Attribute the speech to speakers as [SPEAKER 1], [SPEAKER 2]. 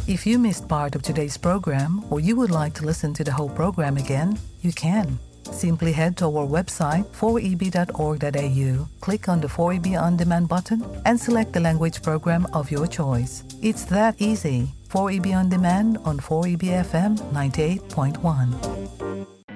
[SPEAKER 1] If you missed part of today's program or you would like to listen to the whole program again, you can. Simply head to our website 4eb.org.au, click on the 4EB On Demand button and select the language program of your choice. It's that easy. 4EB On Demand on 4EB FM 98.1.